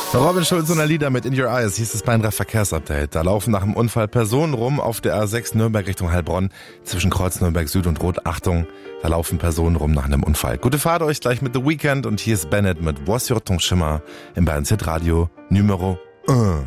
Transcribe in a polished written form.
Robin Schulz und Alida mit In Your Eyes hieß es beim Verkehrsupdate. Da laufen nach dem Unfall Personen rum auf der A6 Nürnberg Richtung Heilbronn zwischen Kreuz Nürnberg Süd und Rot. Achtung, da laufen Personen rum nach einem Unfall. Gute Fahrt euch gleich mit The Weeknd und hier ist Bennett mit Was sur ton chemin im Bayern Hit Radio Numero 1.